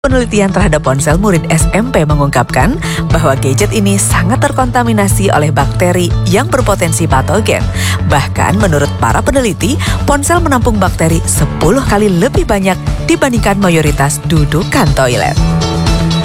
Penelitian terhadap ponsel murid SMP mengungkapkan bahwa gadget ini sangat terkontaminasi oleh bakteri yang berpotensi patogen. Bahkan menurut para peneliti, ponsel menampung bakteri 10 kali lebih banyak dibandingkan mayoritas dudukan toilet.